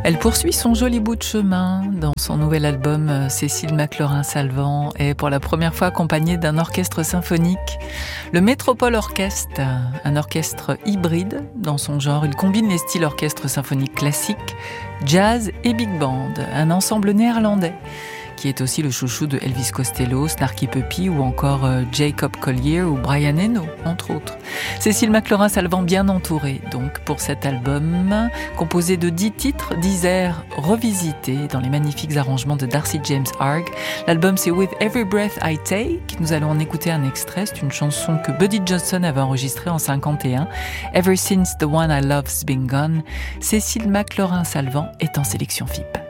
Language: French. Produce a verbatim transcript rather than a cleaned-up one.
Elle poursuit son joli bout de chemin dans son nouvel album. Cécile McLorin-Salvant est pour la première fois accompagnée d'un orchestre symphonique, le Métropole Orchestre, un orchestre hybride dans son genre. Il combine les styles orchestre symphonique classique, jazz et big band, un ensemble néerlandais qui est aussi le chouchou de Elvis Costello, Snarky Puppy ou encore Jacob Collier ou Brian Eno, entre autres. Cécile McLorin-Salvant bien entourée, donc, pour cet album, composé de dix titres, dix airs revisités dans les magnifiques arrangements de Darcy James Harg. L'album, c'est With Every Breath I Take. Nous allons en écouter un extrait. C'est une chanson que Buddy Johnson avait enregistrée en cinquante et un. Ever Since the One I Love's Been Gone. Cécile McLorin-Salvant est en sélection F I P.